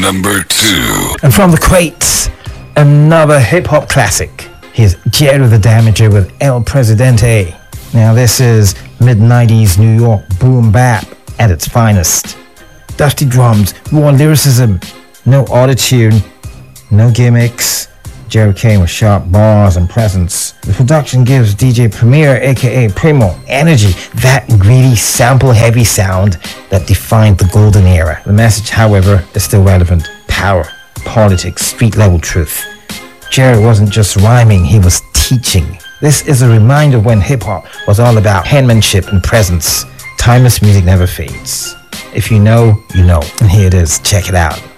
number 2. And from the Quates, another hip-hop classic. Here's Jerry the Damager with El Presidente. Now this is mid-90s New York boom bap at its finest. Dusty drums, raw lyricism, no autotune, no gimmicks. Jerry came with sharp bars and presence. The production gives DJ Premier, aka Primo, energy, that greedy, sample-heavy sound that defined the golden era. The message, however, is still relevant. Power, politics, street-level truth. Jerry wasn't just rhyming, he was teaching. This is a reminder when hip-hop was all about penmanship and presence. Timeless music never fades. If you know, you know. And here it is. Check it out.